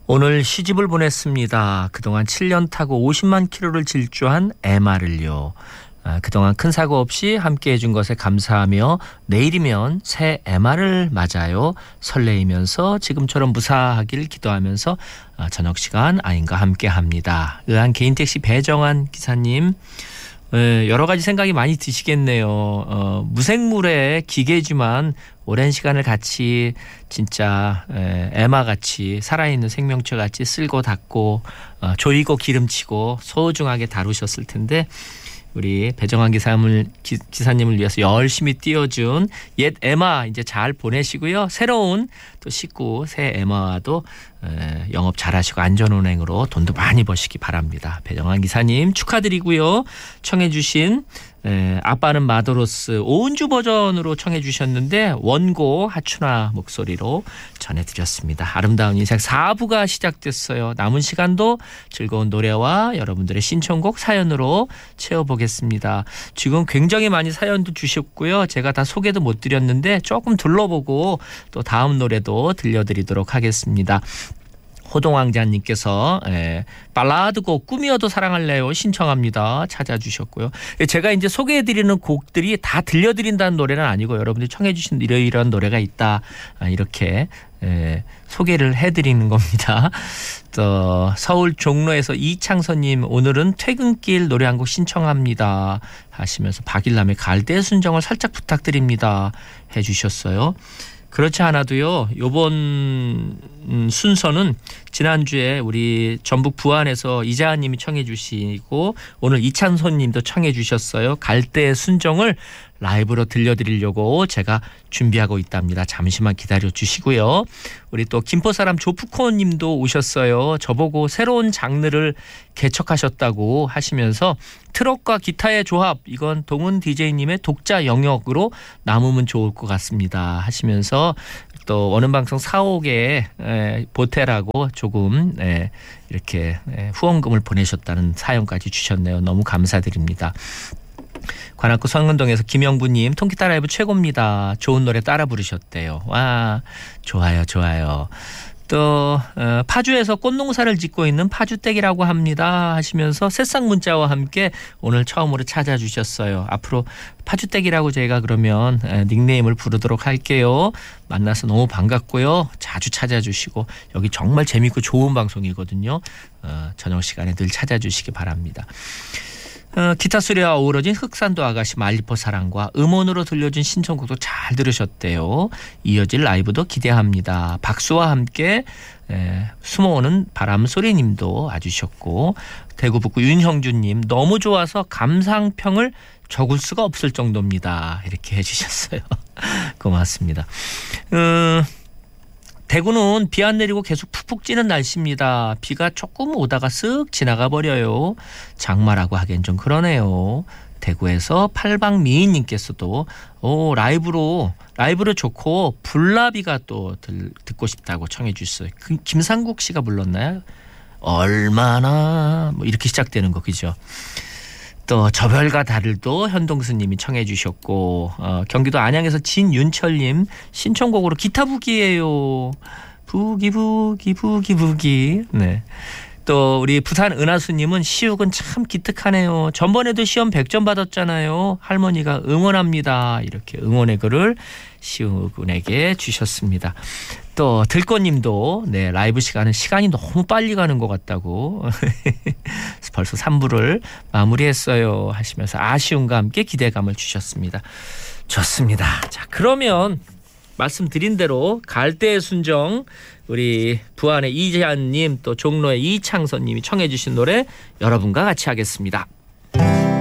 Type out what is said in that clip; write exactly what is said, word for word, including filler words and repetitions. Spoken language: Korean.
오늘 시집을 보냈습니다. 그동안 칠 년 타고 오십만 킬로를 질주한 에마를요. 아, 그동안 큰 사고 없이 함께해 준 것에 감사하며 내일이면 새 에마를 맞아요. 설레이면서 지금처럼 무사하길 기도하면서 아, 저녁 시간 아인과 함께합니다. 의한 개인택시 배정환 기사님, 에, 여러 가지 생각이 많이 드시겠네요. 어, 무생물의 기계지만 오랜 시간을 같이 진짜 에, 에마같이 살아있는 생명체같이 쓸고 닦고 어, 조이고 기름치고 소중하게 다루셨을 텐데 우리 배정환 기사님을, 기, 기사님을 위해서 열심히 띄워준 옛 에마 이제 잘 보내시고요. 새로운 또 식구 새 에마와도 에, 영업 잘하시고 안전운행으로 돈도 많이 버시기 바랍니다. 배정환 기사님 축하드리고요. 청해 주신 에, 아빠는 마도로스 오은주 버전으로 청해 주셨는데 원고 하춘아 목소리로 전해드렸습니다. 아름다운 인생 사 부가 시작됐어요. 남은 시간도 즐거운 노래와 여러분들의 신청곡 사연으로 채워보겠습니다. 지금 굉장히 많이 사연도 주셨고요. 제가 다 소개도 못 드렸는데 조금 둘러보고 또 다음 노래도 들려드리도록 하겠습니다. 호동왕자님께서 예, 발라드곡 꿈이어도 사랑할래요 신청합니다. 찾아주셨고요. 제가 이제 소개해드리는 곡들이 다 들려드린다는 노래는 아니고 여러분들이 청해주신 이러이러한 노래가 있다 이렇게 예, 소개를 해드리는 겁니다. 또 서울 종로에서 이창선님 오늘은 퇴근길 노래 한 곡 신청합니다 하시면서 박일남의 갈대의 순정을 살짝 부탁드립니다 해주셨어요. 그렇지 않아도요. 이번 순서는 지난주에 우리 전북 부안에서 이자은님이 청해 주시고 오늘 이찬손님도 청해 주셨어요. 갈대의 순정을 라이브로 들려드리려고 제가 준비하고 있답니다. 잠시만 기다려 주시고요. 우리 또 김포사람 조프코님도 오셨어요. 저보고 새로운 장르를 개척하셨다고 하시면서 트럭과 기타의 조합 이건 동훈 디제이님의 독자 영역으로 남으면 좋을 것 같습니다 하시면서 또 원음 방송 사옥에 보태라고 조금 이렇게 후원금을 보내셨다는 사연까지 주셨네요. 너무 감사드립니다. 관악구 성은동에서 김영부님 통기타 라이브 최고입니다. 좋은 노래 따라 부르셨대요. 와 좋아요 좋아요. 또 어, 파주에서 꽃농사를 짓고 있는 파주댁이라고 합니다 하시면서 새싹 문자와 함께 오늘 처음으로 찾아주셨어요. 앞으로 파주댁이라고 저희가 그러면 에, 닉네임을 부르도록 할게요. 만나서 너무 반갑고요. 자주 찾아주시고 여기 정말 재밌고 좋은 방송이거든요. 어, 저녁 시간에 늘 찾아주시기 바랍니다. 어, 기타 소리와 어우러진 흑산도 아가씨 말리포 사랑과 음원으로 들려준 신청곡도 잘 들으셨대요. 이어질 라이브도 기대합니다. 박수와 함께 에, 숨어오는 바람소리님도 와주셨고 대구 북구 윤형준님 너무 좋아서 감상평을 적을 수가 없을 정도입니다. 이렇게 해주셨어요. 고맙습니다. 어, 대구는 비 안 내리고 계속 푹푹 찌는 날씨입니다. 비가 조금 오다가 쓱 지나가 버려요. 장마라고 하기엔 좀 그러네요. 대구에서 팔방미인님께서도 오, 라이브로 라이브로 좋고 불나비가 또 들, 듣고 싶다고 청해 주셨어요. 그, 김상국 씨가 불렀나요? 얼마나 뭐 이렇게 시작되는 거 그죠? 또 저별과 달을도 현동수님이 청해 주셨고 어, 경기도 안양에서 진윤철님 신청곡으로 기타 부기예요. 부기 부기 부기 부기. 네. 또 우리 부산 은하수님은 시욱은 참 기특하네요. 전번에도 시험 백 점 받았잖아요. 할머니가 응원합니다. 이렇게 응원의 글을 시욱군에게 주셨습니다. 또 들꽃님도 네 라이브 시간은 시간이 너무 빨리 가는 것 같다고 벌써 삼 부를 마무리했어요 하시면서 아쉬움과 함께 기대감을 주셨습니다. 좋습니다. 자 그러면 말씀드린 대로 갈대의 순정 우리 부안의 이재한님 또 종로의 이창선님이 청해 주신 노래 여러분과 같이 하겠습니다.